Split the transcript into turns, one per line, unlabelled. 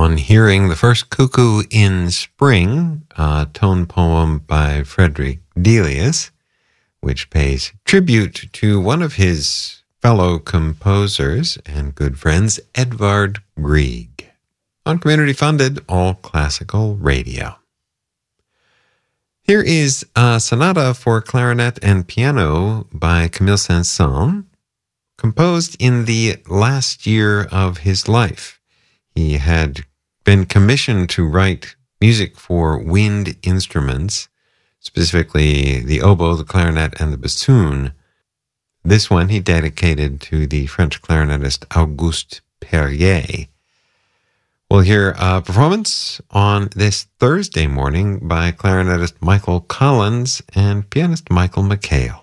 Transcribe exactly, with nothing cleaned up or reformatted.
on hearing the first Cuckoo in Spring, a tone poem by Frederick Delius, which pays tribute to one of his fellow composers and good friends, Edvard Grieg, on community-funded all classical radio. Here is a sonata for clarinet and piano by Camille Saint-Saëns, composed in the last year of his life. He had been commissioned to write music for wind instruments, specifically the oboe, the clarinet, and the bassoon. This one he dedicated to the French clarinetist Auguste Perrier. We'll hear a performance on this Thursday morning by clarinetist Michael Collins and pianist Michael McHale.